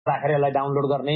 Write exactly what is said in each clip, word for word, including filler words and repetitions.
राखेर यसलाई डाउनलोड गर्ने।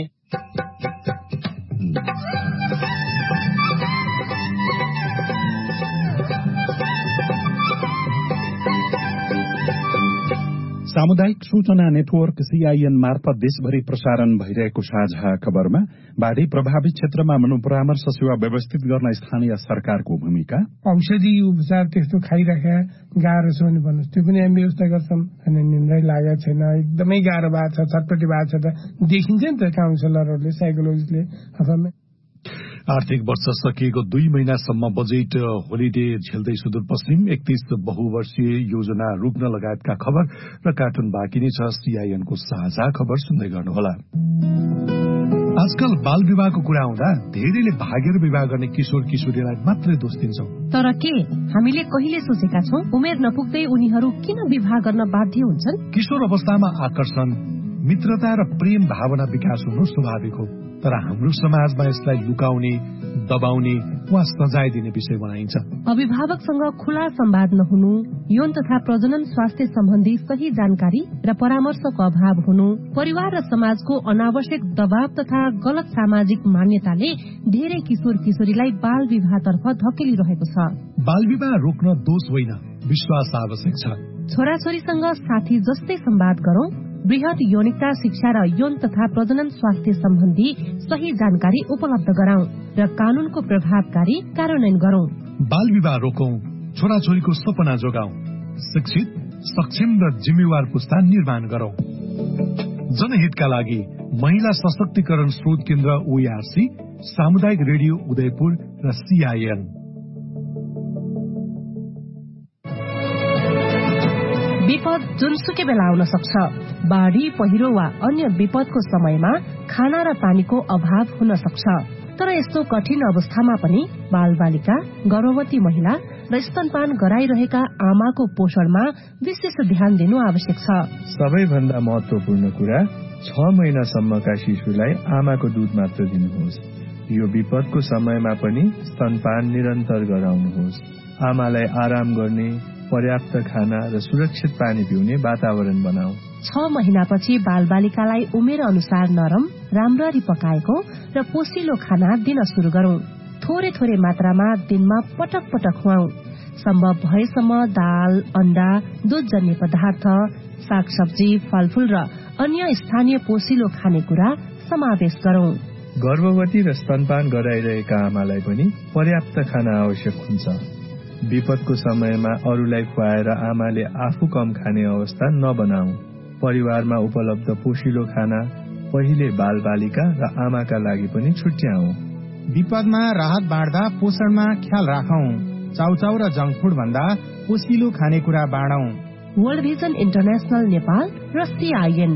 सामुदायिक सूचना नेटवर्क सीआईएन मार्फत देशभरि प्रसारण भइरहेको साझा खबरमा बाढ़ी प्रभावित क्षेत्रमा मनोपरामर्श सेवा व्यवस्थित गर्न स्थानीय सरकारको भूमिका, औषधि उपचार त्यस्तो खाइराखे गाह्रो छ भने भन्नुहोस्, त्यो पनि हामी व्यवस्था गर्छौं। अनि निन्द्रै लागेको छैन, एकदमै गाह्रो भएको छ, छटपटी भएको छ त देखिन्छ नि त काउन्सिलरहरूले, साइकोलोजिस्टले अथवा। आर्थिक वर्ष सकिएको दुई महिनासम्म बजेट होलिडे झेल्दै सुदूरपश्चिम एकतीस बहुवर्षीय योजना रुक्न लगायतका खबर र कार्टुन बाँकी नै छ। सीआईएनको साझा खबर सुन्दै गर्नुहोला। आजकल बाल विवाहको कुरा आउँदा धेरैले भागेर विवाह गर्ने किशोर किशोरीलाई मात्रै दोष दिन्छौं। तर के हामीले कहिले सोचेका छौं उमेर नपुग्दै उनीहरू किन विवाह गर्न बाध्य हुन्छन्? किशोर अवस्थामा आकर्षण, मित्रता र प्रेम भावना विकास हुनु स्वाभाविक हो, तर हाम्रो समाजमा यसलाई लुकाउने, दबाउने वा सजाय दिने विषय बनाइन्छ। अभिभावकसँग खुला संवाद नहुनु, यौन तथा प्रजनन स्वास्थ्य सम्बन्धी सही जानकारी र परामर्शको अभाव हुनु, परिवार र समाजको अनावश्यक दबाव तथा गलत सामाजिक मान्यताले धेरै किशोर किशोरीलाई बाल विवाहतर्फ धकेलिरहेको छ। बाल विवाह रोक्न दोष होइन, विश्वास आवश्यक छ। छोराछोरीसँग साथी जस्तै संवाद गरौं, वृहत यौनिकता शिक्षा र यौन तथा प्रजनन स्वास्थ्य सम्बन्धी सही जानकारी उपलब्ध गराउँ र कानूनको प्रभावकारी कार्यान्वयन गरौं। बाल विवाह रोकौं, छोराछोरीको सपना जोगाउँ, शिक्षित, सक्षम र जिम्मेवार पुस्ता निर्माण गरौं। जनहितका लागि महिला सशक्तिकरण शोध केन्द्र ओईआरसी, सामुदायिक रेडियो उदयपुर र सीआईएन। विपद जुनसुकै बेला आउन सक्छ। बाढ़ी, पहिरो वा अन्य विपदको समयमा खाना र पानीको अभाव हुन सक्छ। तर यस्तो कठिन अवस्थामा पनि बालबालिका, गर्भवती महिला र स्तनपान गराइरहेका आमाको पोषणमा विशेष ध्यान दिनु आवश्यक छ। सबैभन्दा महत्वपूर्ण कुरा, छ महिनासम्मका शिशुलाई आमाको दूध मात्र दिनुहोस्। यो विपदको समयमा पनि स्तनपान निरन्तर गराउनुहोस्। आमालाई आराम गर्ने, पर्याप्त खाना र सुरक्षित पानी पिउने वातावरण बनाऊ। छ महिनापछि बालबालिकालाई उमेर अनुसार नरम, राम्ररी पकाएको र पोषिलो खाना दिन शुरू गरौं। थोरै थोरै मात्रामा दिनमा पटक पटक खुवाऊ। सम्भव भएसम्म दाल, अण्डा, दूधजन्य पदार्थ, सागसब्जी, फलफूल र अन्य स्थानीय पोषिलो खानेकुरा समावेश गरौं। गर्भवती र स्तनपान गराइरहेका आमालाई पनि पर्याप्त खाना आवश्यक हुन्छ। विपदको समयमा अरूलाई खुवाएर आमाले आफू कम खाने अवस्था नबनाऊ। परिवारमा उपलब्ध पोषिलो खाना पहिले बालबालिका र आमाका लागि पनि छुट्याऊ। विपदमा राहत बाँड्दा पोषणमा ख्याल राखौं। चाउचाउ र जंक फूड भन्दा पोषिलो खानेकुरा बाँडौं। वर्ल्ड भिजन इन्टरनेशनल नेपाल र सीआईएन।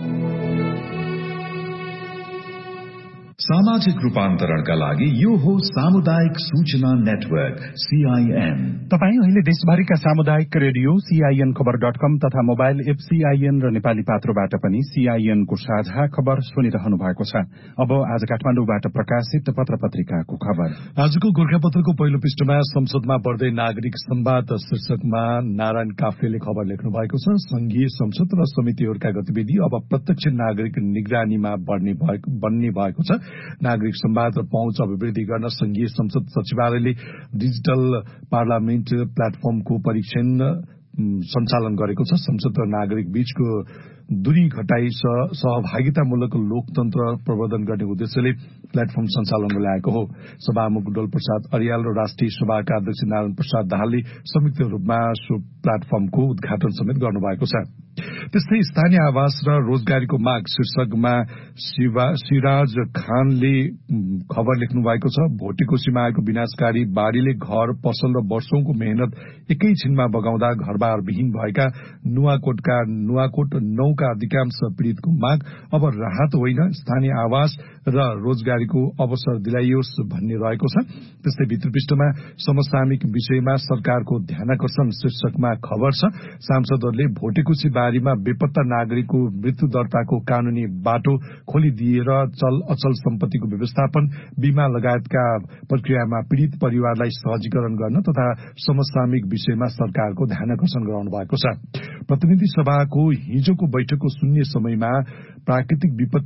सामाजिक रूपान्तरणका लागि यो हो सामुदायिक सूचना नेटवर्क सीआईएन। तपाईँ अहिले देशभरिका सामुदायिक रेडियो सीआईएन खबर डट कम तथा मोबाइल एप सीआईएन र नेपाली पात्रोबाट पनि सीआईएनको साझा खबर सुनिरहनु भएको छ। अब आज काठमाडौँबाट प्रकाशित पत्र पत्रिकाको खबर। आजको गोर्खापत्रको पहिलो पृष्ठमा संसदमा बढ्दै नागरिक संवाद शीर्षकमा नारायण काफ्लेले खबर लेख्नु भएको छ। संघीय संसद र समितिहरूका गतिविधि अब प्रत्यक्ष नागरिक निगरानीमा बढ्ने बन्ने भएको छ। नागरिक संवाद र पहुँच अभिवृद्धि गर्न संघीय संसद सचिवालयले डिजिटल पार्लियामेन्ट प्लेटफर्मको परीक्षण सञ्चालन गरेको छ। संसद र नागरिक बीचको दूरी घटाई सहभागितामूलक लोकतन्त्र प्रवर्धन गर्ने उद्देश्यले प्लेटफर्म सञ्चालनमा ल्याएको हो। सभामुख डोल प्रसाद अर्याल र राष्ट्रिय सभाका अध्यक्ष नारायण प्रसाद दाहालले संयुक्त रूपमा सो प्लेटफर्मको उद्घाटन समेत गर्नुभएको छ। त्यस्तै स्थानीय आवास र रोजगारीको माग शीर्षकमा सिराज खानले खबर लेख्नु भएको छ। भोटेकोसीमा आएको विनाशकारी बाढ़ीले घर, पसल र वर्षौंको मेहनत एकैछिनमा बगाउँदा घरबार विहीन भएका नुवाकोटका नुवाकोट नौका अधिकांश पीड़ितको माग अब राहत होइन, स्थानीय आवास र रोजगारीको अवसर दिलाइयोस् भन्ने रहेको छ। त्यस्तै भित्र पृष्ठमा समसामयिक विषयमा सरकारको ध्यानाकर्षण शीर्षकमा खबर छ। सांसदहरूले भोटेकोसी महामारीमा बेपत्ता नागरिकको मृत्यु दर्ताको कानूनी बाटो खोलिदिएर चल अचल सम्पत्तिको व्यवस्थापन, बीमा लगायतका प्रक्रियामा पीड़ित परिवारलाई सहजीकरण गर्न तथा समसामयिक विषयमा सरकारको ध्यानाकर्षण गराउनु भएको छ। प्रतिनिधि सभाको हिजोको बैठकको शून्य समयमा प्राकृतिक विपत्ति